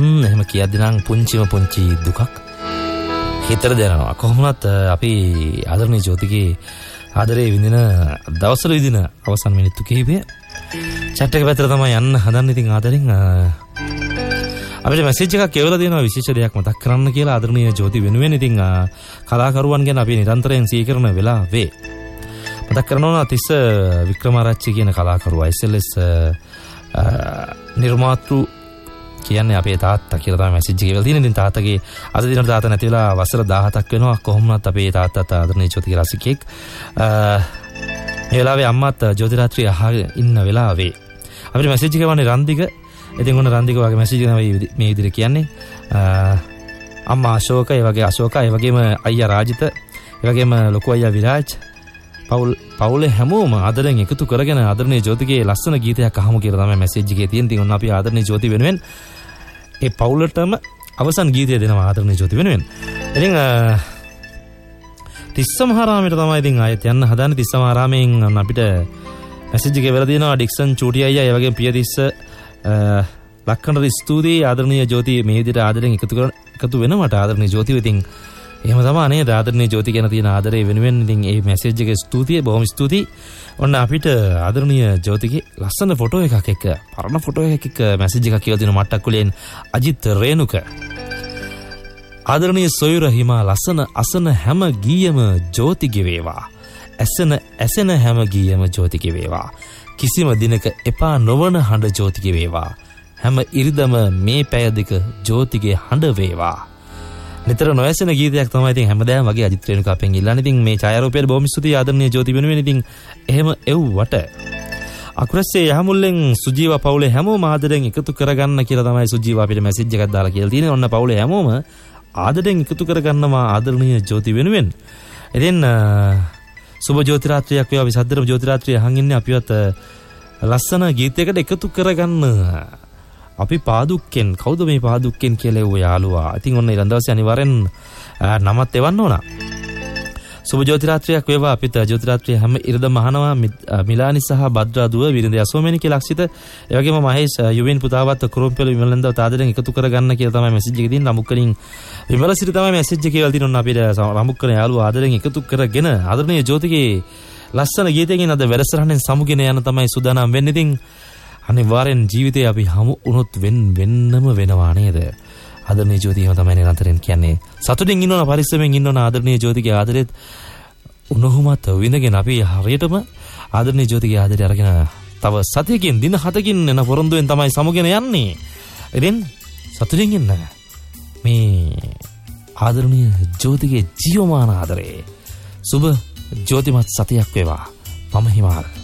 එහෙම කියද්දී නම් පුංචි දුකක් හිතට දැනෙනවා. කොහොමවත් අපි ආදරණීය ජෝතිගේ ආදරේ විඳින දවස්වල විඳින අවසන් මිනිත්තු කිහිපය chat එක පැත්තට තමයි යන්න හදන්නේ. ඉතින් ආදරෙන් අපිට මැසේජ් එකක් කියවලා දෙනවා විශේෂ දෙයක් මතක් කරන්න කියලා ආදරණීය ජෝති වෙනුවෙන්. ඉතින් කලාකරුවන් ගැන අපි නිරන්තරයෙන් සීකරන වෙලාවේ මතක් කරනවා තිස්ස වික්‍රමාරච්චි කියන කලාකරුවා SLS නිර්මාතෘ කියන්නේ අපේ තාත්තා කියලා තමයි මැසේජ් එක කියලා තියෙන. ඉතින් තාත්තගේ අද දිනට තාත්තා නැති වෙලා වසර 17ක් වෙනවා. කොහොමවත් අපේ තාත්තාට ආදරණීය ජෝතිගේ රසිකෙක්. මේ වෙලාවේ අම්මාත් ජෝති රාත්‍රිය අහගෙන ඉන්න වෙලාවේ අපිට මැසේජ් එක වන්නේ රන්දික. ඉතින් ඔන්න රන්දික වගේ මැසේජ් එක තමයි මේ විදිහට කියන්නේ. අම්මා අශෝක, ඒ වගේ අශෝක, ඒ වගේම අයියා රාජිත, ඒ වගේම ලොකු අයියා විරාජ්, පවුලේ හැමෝම ආදරෙන් එකතු කරගෙන ආදරණීය ජෝතිගේ ලස්සන ගීතයක් අහමු කියලා තමයි මැසේජ් එකේ තියෙන. ඉතින් ඔන්න අපි ආදරණීය ජෝති වෙනුවෙන් ඒ පවුලටම අවසන් ගීතය දෙනවා ආදරණීය ජෝති වෙනුවෙන්. ඉතින් තිස්සමහාරාමයට තමයි ඉතින් ආයෙත් යන්න හදන්නේ. තිස්සමහාරාමයෙන් අපිට මැසේජ් එක වෙලා තියෙනවා ඩික්සන් චූටි අයියා, ඒ වගේම පියතිස්ස ලක්කනට ස්තුතියි ආදරණීය ජෝති මේ විදිහට ආදරෙන් එකතු වෙනවට ආදරණීය ජෝතිව. ඉතින් එහෙම තමයි නේද ආදරණීය ජෝති ගැන තියෙන ආදරේ වෙනුවෙන් ඉතින් මේ මැසේජ් එකේ ස්තුතියි, බොහොම ස්තුතියි. ඔන්න අපිට ආදරණීය ජෝතිගේ ලස්සන ෆොටෝ එකක් එක්ක, පරණ ෆොටෝ එකක් එක්ක මැසේජ් එකක් කියලා තියෙන මට්ටක්කුලෙන් අජිත් රේණුක. ආදරණීය සොයුර හිමා ලස්සන අසන හැම ගීයම ජෝතිගේ වේවා. ඇසෙන හැම ගීයම ජෝතිගේ වේවා. කිසිම දිනක එපා නොවන හඬ ජෝතිගේ වේවා. හැම ඉරිදම මේ පැය දෙක ජෝතිගේ හඬ වේවා. නිතර නොයසන ගීතයක් තමයි ඉතින් හැමදාම වගේ අජිත් රේණුක අපෙන් ඉල්ලන්නේ. ඉතින් මේ ඡායාරූපයට බොහොම ස්තුතියි ආදරණීය ජෝති වෙනුවෙන්. ඉතින් එහෙම එව්වට අකුරස්සේ යහමුල්ලෙන් සුජීව පවුලේ හැමෝම ආදරෙන් එකතු කරගන්න කියලා තමයි සුජීව අපිට මැසේජ් එකක් දාලා කියලා තියෙන්නේ. ඔන්න පවුලේ හැමෝම ආදරෙන් එකතු කරගන්නවා ආදරණීය ජෝති වෙනුවෙන්. ඉතින් සුබ ජෝති රාත්‍රියක් වේවා. විසද්දරම ජෝති රාත්‍රිය අහන් ඉන්නේ අපිවත් ලස්සන ගීතයකට එකතු කරගන්න. අපි පාදුක්කෙන් කවුද මේ පාදුක්කෙන් කියලා එව්ව යාළුවා. ඉතින් ඔන්න ඊළඟ දවසේ අනිවාර්යෙන් නමත් එවන්න ඕන. සුබ ජෝති රාත්‍රියක් වේවා. අපිට ජෝති රාත්‍රිය හැම ඉරදම අහනවා මිලානි සහ භද්‍රා දුව විරින්ද යසෝමෙනි කියලා ලක්ෂිත. ඒ වගේම මහේෂ් යුවෙන් පුතාවත් කුරුම්පෙළ විමලෙන්ද ආදරෙන් එකතු කරගන්න කියලා තමයි මැසේජ් එකේ තියෙන. රමුක්කලින් විමල සිරි තමයි මැසේජ් එකේ කියලා තියෙන. ඔන්න අපිට රමුක්කල යාළුවා ආදරෙන් එකතු කරගෙන ආදරණීය ජෝතිගේ ලස්සන ගීතයකින් අද වැඩසටහනෙන් සමුගෙන යන තමයි සූදානම් වෙන්නේ. ඉතින් අනිවාර්යෙන් ජීවිතේ අපි හමු වුණොත් වෙන්නම වෙනවා නේද? ආදරණීය ජෝතියම තමයි නිරන්තරයෙන් කියන්නේ. සතුටින් ඉන්නවන පරිස්සමෙන් ඉන්නවන ආදරණීය ජෝතිගේ ආදරෙත් උණුහුමත් විඳගෙන අපි හරියටම ආදරණීය ජෝතිගේ ආදරය අරගෙන තව සතියකින් දින 7කින් එන පොරොන්දුවෙන් තමයි සමුගෙන යන්නේ. ඉතින් සතුටින් ඉන්න මේ ආදරණීය ජෝතිගේ ජීවමාන ආදරේ සුබ ජෝතිමත් සතියක් වේවා. මම හිමාල්.